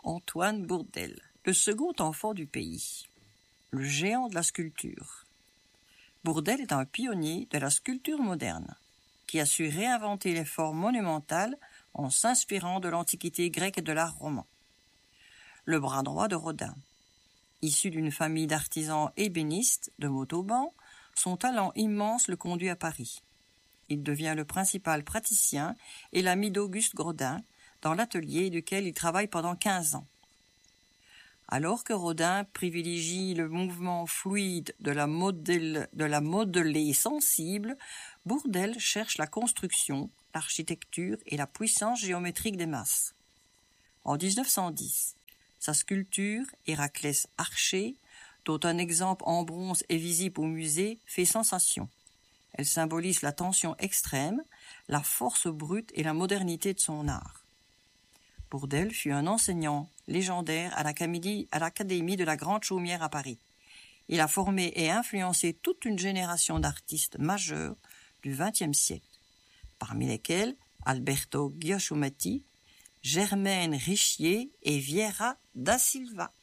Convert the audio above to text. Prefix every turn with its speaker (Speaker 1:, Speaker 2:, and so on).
Speaker 1: Antoine Bourdelle, le second enfant du pays, le géant de la sculpture. Bourdelle est un pionnier de la sculpture moderne, qui a su réinventer les formes monumentales en s'inspirant de l'antiquité grecque et de l'art roman. Le bras droit de Rodin. Issu d'une famille d'artisans ébénistes de Montauban, son talent immense le conduit à Paris. Il devient le principal praticien et l'ami d'Auguste Rodin, dans l'atelier duquel il travaille pendant 15 ans. Alors que Rodin privilégie le mouvement fluide de la modelée sensible, Bourdelle cherche la construction, l'architecture et la puissance géométrique des masses. En 1910, sa sculpture Héraclès archer, dont un exemple en bronze est visible au musée, fait sensation. Elle symbolise la tension extrême, la force brute et la modernité de son art. Bourdelle fut un enseignant légendaire à l'Académie de la Grande Chaumière à Paris. Il a formé et influencé toute une génération d'artistes majeurs du XXe siècle, parmi lesquels Alberto Giacometti, Germaine Richier et Vieira da Silva.